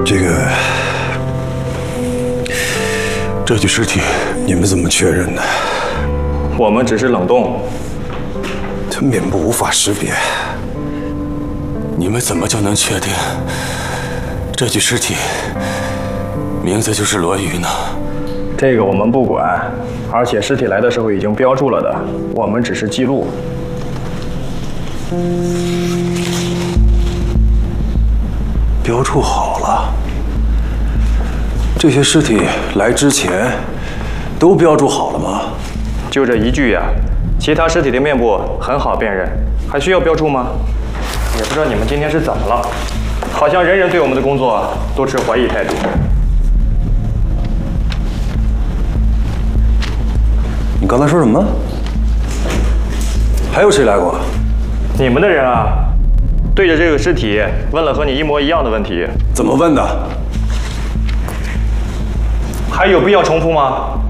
这具尸体你们怎么确认的？ 我们只是冷冻， 这面部无法识别。 你们怎么就能确定这具尸体名字就是罗瑜呢？ 这个我们不管，而且尸体来的时候已经标注了的，我们只是记录。 标注好了。这些尸体来之前都标注好了吗？ 就这一具呀，其他尸体的面部很好辨认，还需要标注吗？也不知道你们今天是怎么了，好像人人对我们的工作都持怀疑态度。 你刚才说什么？还有谁来过？ 你们的人啊，对着这个尸体问了和你一模一样的问题。 怎么问的？ 还有必要重复吗？